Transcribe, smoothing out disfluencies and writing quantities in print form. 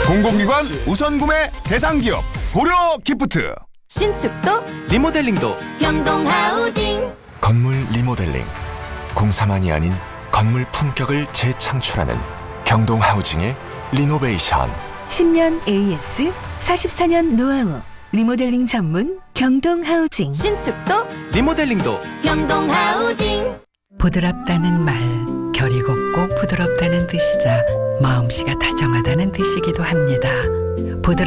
공공기관 우선구매 대상기업 고려기프트. 신축도 리모델링도 경동하우징. 건물 리모델링, 공사만이 아닌 건물 품격을 재창출하는 경동하우징의 리노베이션. 10년 AS, 44년 노하우, 리모델링 전문 경동하우징. 신축도 리모델링도 경동하우징. 부드럽다는 말, 결이 곱고 부드럽다는 뜻이자 마음씨가 다정하다는 뜻이기도 합니다.